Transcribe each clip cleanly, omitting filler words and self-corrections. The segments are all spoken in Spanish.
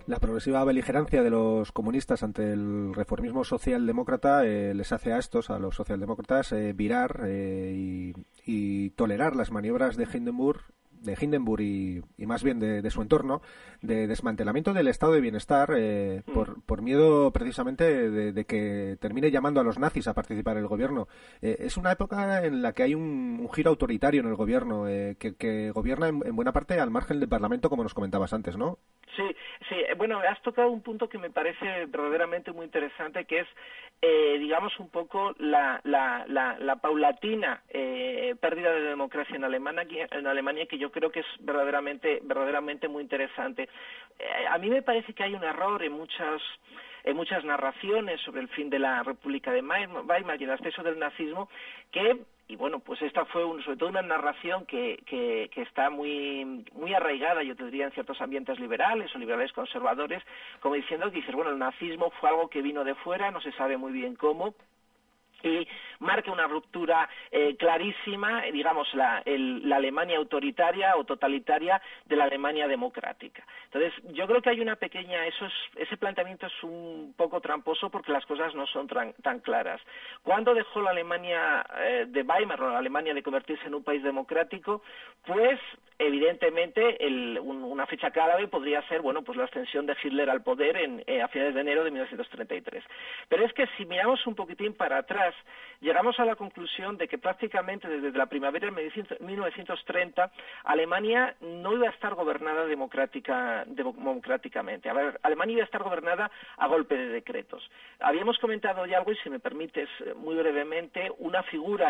La progresiva beligerancia de los comunistas ante el reformismo socialdemócrata les hace a estos, a los socialdemócratas, virar y tolerar las maniobras de Hindenburg y más bien de su entorno, de desmantelamiento del estado de bienestar por miedo precisamente de que termine llamando a los nazis a participar en el gobierno. Es una época en la que hay un giro autoritario en el gobierno que gobierna en buena parte al margen del Parlamento, como nos comentabas antes, ¿no? Sí, sí. Bueno, has tocado un punto que me parece verdaderamente muy interesante, que es, digamos, un poco la paulatina pérdida de democracia en Alemania, que yo creo que es verdaderamente muy interesante. A mí me parece que hay un error en muchas narraciones sobre el fin de la República de Weimar y el ascenso del nazismo, y bueno, pues esta fue sobre todo una narración que está muy arraigada, yo te diría, en ciertos ambientes liberales o liberales conservadores, como diciendo que dices, bueno, el nazismo fue algo que vino de fuera, no se sabe muy bien cómo, y marca una ruptura clarísima, digamos, la Alemania autoritaria o totalitaria de la Alemania democrática. Entonces, yo creo que hay una pequeña, ese planteamiento es un poco tramposo porque las cosas no son tan claras. ¿Cuándo dejó la Alemania de Weimar o la Alemania de convertirse en un país democrático? Pues, evidentemente, una fecha clave podría ser, bueno, pues la ascensión de Hitler al poder a finales de enero de 1933. Pero es que si miramos un poquitín para atrás, llegamos a la conclusión de que prácticamente desde la primavera de 1930 Alemania no iba a estar gobernada democráticamente. A ver, Alemania iba a estar gobernada a golpe de decretos. Habíamos comentado ya algo, y si me permites muy brevemente, una figura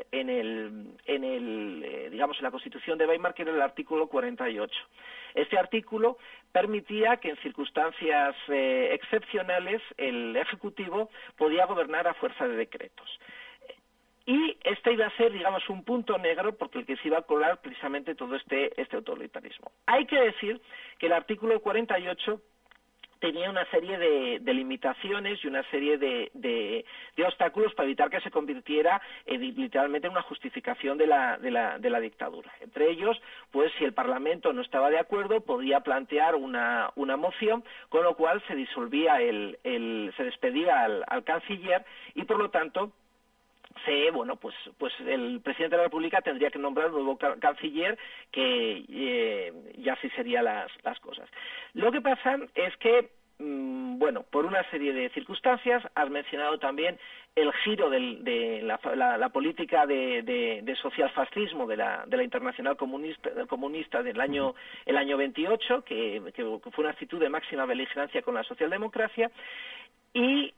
digamos, en la Constitución de Weimar, que era el artículo 48. Este artículo permitía que en circunstancias excepcionales el Ejecutivo podía gobernar a fuerza de decretos. Y este iba a ser, digamos, un punto negro porque el que se iba a colar precisamente todo este autoritarismo. Hay que decir que el artículo 48 tenía una serie de limitaciones y una serie de obstáculos para evitar que se convirtiera literalmente en una justificación de la dictadura. Entre ellos, pues si el Parlamento no estaba de acuerdo, podía plantear una moción, con lo cual se disolvía se despedía al canciller y, por lo tanto, pues el presidente de la República tendría que nombrar un nuevo canciller, que ya así serían las cosas. Lo que pasa es que, por una serie de circunstancias, has mencionado también el giro de la política de socialfascismo de la Internacional Comunista del año 28, que fue una actitud de máxima beligerancia con la socialdemocracia. Y,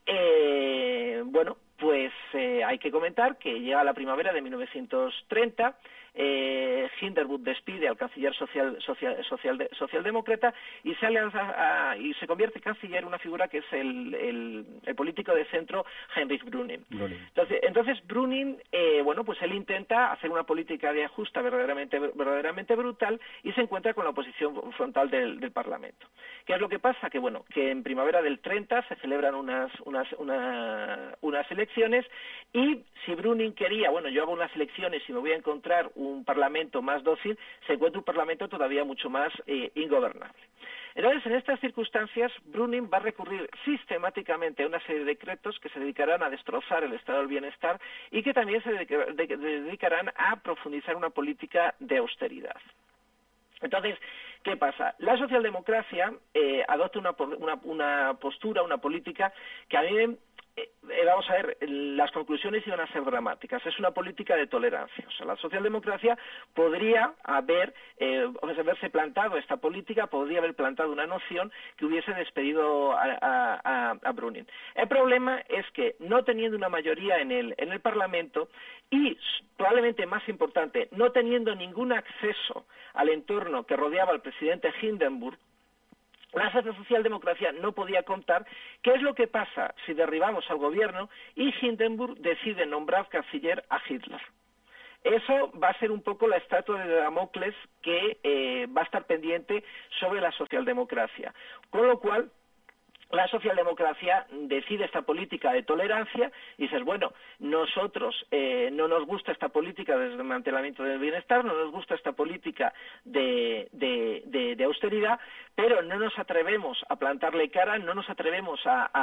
hay que comentar que llega la primavera de 1930, Hindenburg despide al canciller socialdemócrata y y se convierte en canciller una figura que es el político de centro Heinrich Brüning. Entonces Brüning, él intenta hacer una política de ajuste verdaderamente brutal y se encuentra con la oposición frontal del Parlamento. ¿Qué es lo que pasa? Que en primavera del 30 se celebran unas elecciones, y si Brüning quería, yo hago unas elecciones y me voy a encontrar un parlamento más dócil, se encuentra un parlamento todavía mucho más ingobernable. Entonces, en estas circunstancias, Brüning va a recurrir sistemáticamente a una serie de decretos que se dedicarán a destrozar el estado del bienestar y que también se dedicarán a profundizar una política de austeridad. Entonces, ¿qué pasa? La socialdemocracia adopta una postura, una política que a mí, vamos a ver, las conclusiones iban a ser dramáticas. Es una política de tolerancia. O sea, la socialdemocracia podría haberse plantado esta política, podría haber plantado una noción que hubiese despedido a Brüning. El problema es que, no teniendo una mayoría en el Parlamento y, probablemente más importante, no teniendo ningún acceso al entorno que rodeaba al presidente Hindenburg, la socialdemocracia no podía contar qué es lo que pasa si derribamos al gobierno y Hindenburg decide nombrar canciller a Hitler. Eso va a ser un poco la estatua de Damocles que va a estar pendiente sobre la socialdemocracia. Con lo cual, la socialdemocracia decide esta política de tolerancia y dices, bueno, nosotros no nos gusta esta política de desmantelamiento del bienestar, no nos gusta esta política de austeridad, pero no nos atrevemos a plantarle cara, no nos atrevemos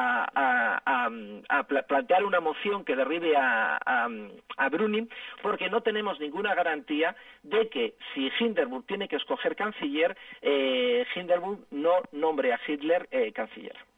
a plantear una moción que derribe a Brüning, porque no tenemos ninguna garantía de que si Hindenburg tiene que escoger canciller, Hindenburg no nombre a Hitler canciller.